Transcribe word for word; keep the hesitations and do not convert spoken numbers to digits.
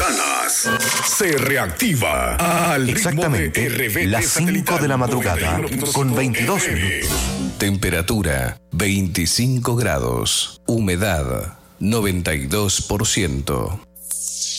Ventanas se reactiva al Exactamente ritmo de R B T las cinco de la madrugada con veintidós minutos. Temperatura veinticinco grados. Humedad noventa y dos por ciento.